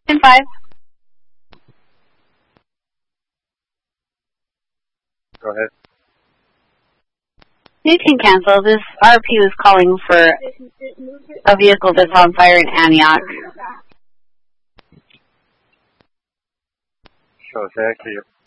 5. Go ahead. You can cancel. This RP is calling for a vehicle that's on fire in Antioch. Show that to you.